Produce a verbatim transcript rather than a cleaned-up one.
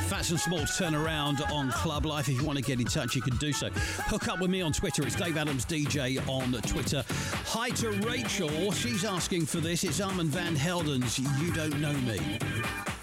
Fats and Smalls turn around on Club Life. If you want to get in touch, you can do so. Hook up with me on Twitter. It's Dave Adams D J on Twitter. Hi to Rachel. She's asking for this. It's Armand Van Helden's You Don't Know Me.